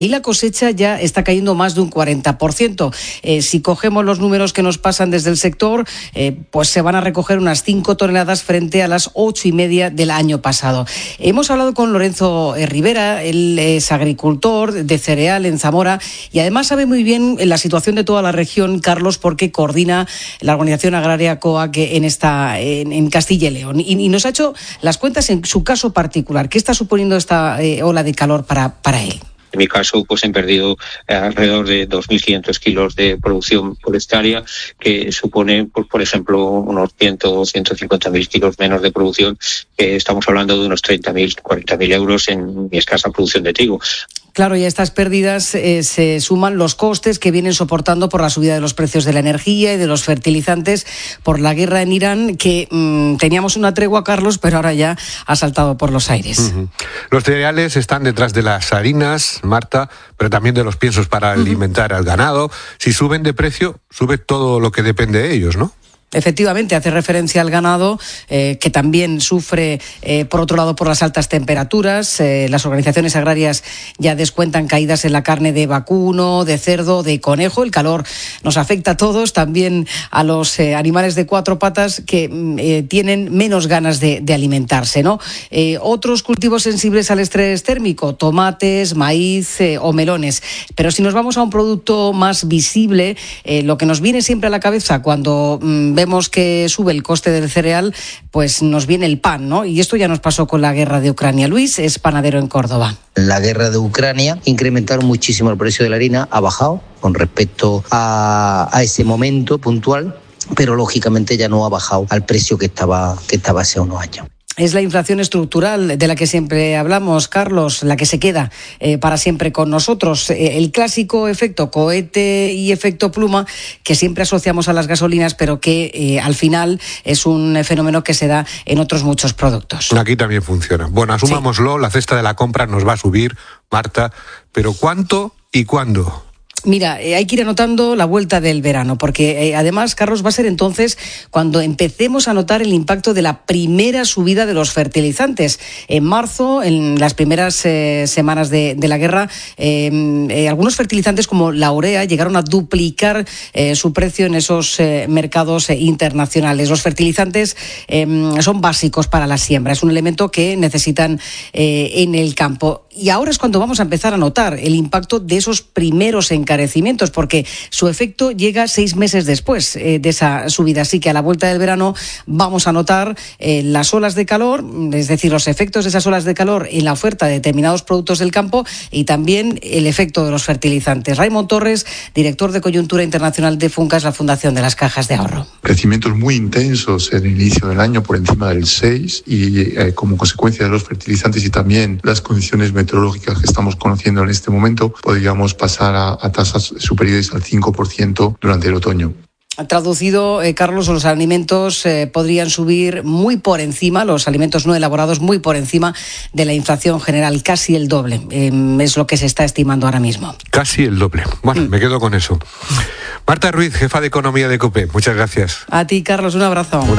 y la cosecha ya está cayendo más de un 40%. Si cogemos los números que nos pasan desde el sector, pues se van a recoger unas 5 toneladas frente a las 8,5 del año pasado. Hemos hablado con Lorenzo Rivera, él es agricultor de cereal en Zamora y además sabe muy bien la situación de toda la región, Carlos, porque coordina la organización agraria COAG en Castilla y León. Y nos ha hecho las cuentas en su caso particular. ¿Qué está suponiendo esta ola de calor para él? En mi caso, pues he perdido alrededor de 2.500 kilos de producción por hectárea, que supone, pues, por ejemplo, unos 150.000 kilos menos de producción, que estamos hablando de unos 30.000, 40.000 euros en mi escasa producción de trigo. Claro, y a estas pérdidas se suman los costes que vienen soportando por la subida de los precios de la energía y de los fertilizantes por la guerra en Irán, que teníamos una tregua, Carlos, pero ahora ya ha saltado por los aires. Uh-huh. Los cereales están detrás de las harinas, Marta, pero también de los piensos para alimentar al ganado. Si suben de precio, sube todo lo que depende de ellos, ¿no? Efectivamente, hace referencia al ganado, que también sufre, por otro lado, por las altas temperaturas. Las organizaciones agrarias ya descuentan caídas en la carne de vacuno, de cerdo, de conejo. El calor nos afecta a todos, también a los animales de 4 patas que tienen menos ganas de alimentarse, ¿no? Otros cultivos sensibles al estrés térmico, tomates, maíz o melones. Pero si nos vamos a un producto más visible, lo que nos viene siempre a la cabeza cuando vemos que sube el coste del cereal, pues nos viene el pan, ¿no? Y esto ya nos pasó con la guerra de Ucrania. Luis es panadero en Córdoba. En la guerra de Ucrania incrementaron muchísimo el precio de la harina, ha bajado con respecto a ese momento puntual, pero lógicamente ya no ha bajado al precio que estaba hace unos años. Es la inflación estructural de la que siempre hablamos, Carlos, la que se queda para siempre con nosotros. El clásico efecto cohete y efecto pluma que siempre asociamos a las gasolinas, pero que al final es un fenómeno que se da en otros muchos productos. Aquí también funciona. Bueno, asumámoslo, sí. La cesta de la compra nos va a subir, Marta, pero ¿cuánto y cuándo? Mira, hay que ir anotando la vuelta del verano, porque además, Carlos, va a ser entonces cuando empecemos a notar el impacto de la primera subida de los fertilizantes. En marzo, en las primeras semanas de la guerra, algunos fertilizantes como la urea llegaron a duplicar su precio en esos mercados internacionales. Los fertilizantes son básicos para la siembra, es un elemento que necesitan en el campo. Y ahora es cuando vamos a empezar a notar el impacto de esos primeros encarecimientos, porque su efecto llega 6 meses después de esa subida. Así que a la vuelta del verano vamos a notar las olas de calor, es decir, los efectos de esas olas de calor en la oferta de determinados productos del campo y también el efecto de los fertilizantes. Raimon Torres, director de Coyuntura Internacional de FUNCAS, la Fundación de las Cajas de Ahorro. Crecimientos muy intensos en el inicio del año, por encima del 6, y como consecuencia de los fertilizantes y también las condiciones meteorológicas que estamos conociendo en este momento, podríamos pasar a tasas superiores al 5% durante el otoño. Traducido, Carlos, los alimentos podrían subir muy por encima, los alimentos no elaborados muy por encima de la inflación general, casi el doble, es lo que se está estimando ahora mismo. Casi el doble. Bueno, me quedo con eso. Marta Ruiz, jefa de Economía de COPE, muchas gracias. A ti, Carlos, un abrazo.